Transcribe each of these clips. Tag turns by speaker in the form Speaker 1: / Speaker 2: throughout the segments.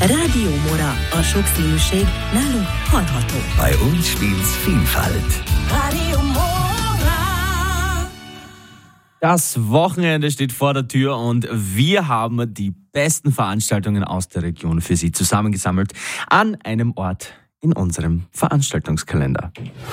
Speaker 1: Rádió Mora, a sokszínűség nálunk hallható.
Speaker 2: Bei uns spielt's Vielfalt.
Speaker 1: Rádió Mora.
Speaker 3: Das Wochenende steht vor der Tür und wir haben die besten Veranstaltungen aus der Region für Sie zusammengesammelt an einem Ort in unserem Veranstaltungskalender.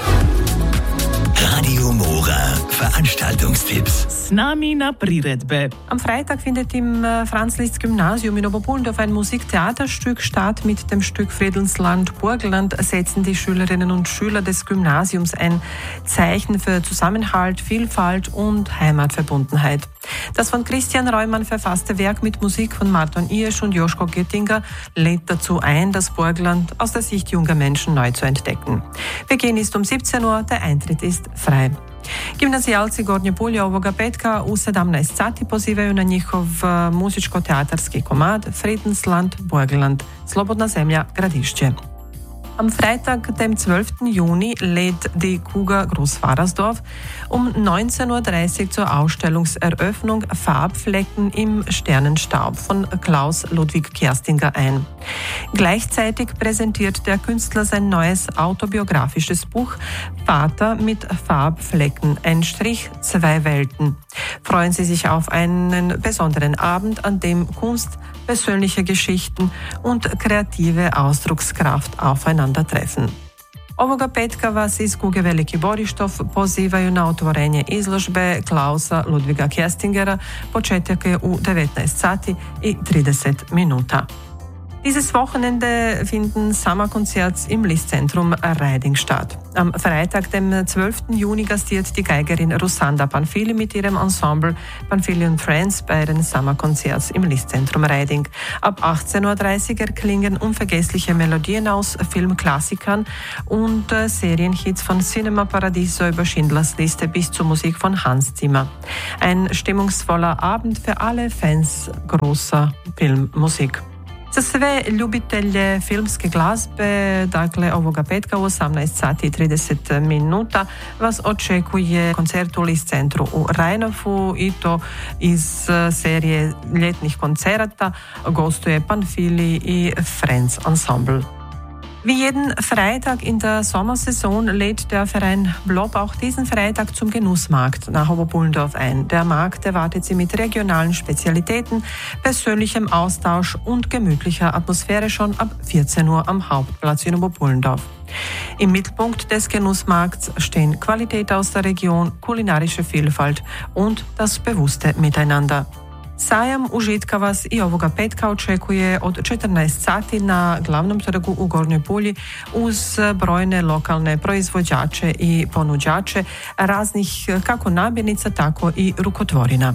Speaker 2: Radio Mora Veranstaltungstipps.
Speaker 4: S nami na priredbe. Am Freitag findet im Franz-Liszt-Gymnasium in Oberpullendorf ein Musiktheaterstück statt. Mit dem Stück Friedensland Burgenland setzen die Schülerinnen und Schüler des Gymnasiums ein Zeichen für Zusammenhalt, Vielfalt und Heimatverbundenheit. Das von Christian Reumann verfasste Werk mit Musik von Marton Iersch und Joschko Göttinger lädt dazu ein, das Burgenland aus der Sicht junger Menschen neu zu entdecken. Beginn ist um 17 Uhr, der Eintritt ist fraj. Gimnazijalci Gornje Pulje ovoga petka u 17 sati pozivaju na njihov muzičko-teatarski komad Friedensland Burgenland, Slobodna zemlja Gradišće. Am Freitag, dem 12. Juni, lädt die Kuga Großvarersdorf um 19.30 Uhr zur Ausstellungseröffnung Farbflecken im Sternenstaub von Klaus Ludwig Kerstinger ein. Gleichzeitig präsentiert der Künstler sein neues autobiografisches Buch Vater mit Farbflecken, ein Strich, zwei Welten. Freuen Sie sich auf einen besonderen Abend, an dem Kunst, persönliche Geschichten und kreative Ausdruckskraft aufeinandertreffen. Ovoga petka vas iz Kuge Veliki Borištov pozivaju na otvorenje izložbe Klausa Ludviga Kerstingera. Početak je u 19 sati i 30 minuta. Dieses Wochenende finden Sommerkonzerts im Liszt-Zentrum Reiding statt. Am Freitag, dem 12. Juni, gastiert die Geigerin Rusanda Panfili mit ihrem Ensemble Panfili und Friends bei den Sommerkonzerts im Liszt-Zentrum Reiding. Ab 18.30 Uhr erklingen unvergessliche Melodien aus Filmklassikern und Serienhits von Cinema Paradiso über Schindlers Liste bis zur Musik von Hans Zimmer. Ein stimmungsvoller Abend für alle Fans großer Filmmusik. Za sve ljubitelje filmske glazbe, dakle ovoga petka u 18 sati i 30 minuta vas očekuje koncert u Liszt centru u Rajnofu i to iz serije ljetnih koncerata. Gostuje Panfili i Friends Ensemble. Wie jeden Freitag in der Sommersaison lädt der Verein Blob auch diesen Freitag zum Genussmarkt nach Oberpullendorf ein. Der Markt erwartet Sie mit regionalen Spezialitäten, persönlichem Austausch und gemütlicher Atmosphäre schon ab 14 Uhr am Hauptplatz in Oberpullendorf. Im Mittelpunkt des Genussmarkts stehen Qualität aus der Region, kulinarische Vielfalt und das bewusste Miteinander. Sajam užitka vas i ovoga petka očekuje od 14 sati na glavnom trgu u Gornjoj Pulji uz brojne lokalne proizvođače i ponuđače raznih kako namirnica, tako i rukotvorina.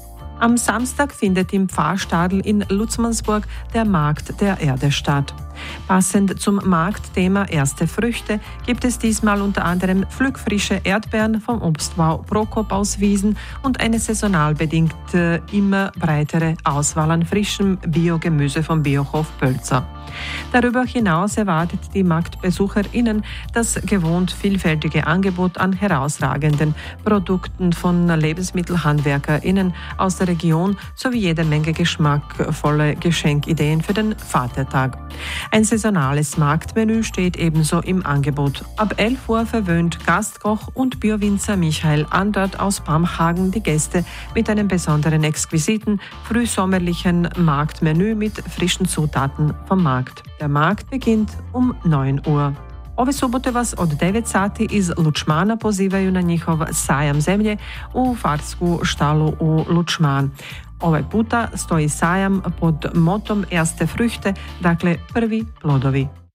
Speaker 4: Am Samstag findet im Pfarrstadel in Lutzmannsburg der Markt der Erde statt. Passend zum Marktthema Erste Früchte gibt es diesmal unter anderem pflückfrische Erdbeeren vom Obstbau Prokop aus Wiesen und eine saisonal bedingt immer breitere Auswahl an frischem Biogemüse vom Biohof Pölzer. Darüber hinaus erwartet die MarktbesucherInnen das gewohnt vielfältige Angebot an herausragenden Produkten von LebensmittelhandwerkerInnen aus der Region sowie jede Menge geschmackvolle Geschenkideen für den Vatertag. Ein saisonales Marktmenü steht ebenso im Angebot. Ab 11 Uhr verwöhnt Gastkoch und Biowinzer Michael Andert aus Bamhagen die Gäste mit einem besonderen exquisiten, frühsommerlichen Marktmenü mit frischen Zutaten vom Markt. Der Markt beginnt um 9 Uhr. Ove subote vas od 9 sati iz Lučmana pozivaju na njihov sajam zemlje u Farsku štalu u Lučman. Ovaj puta stoji sajam pod motom Erste Früchte, dakle prvi plodovi.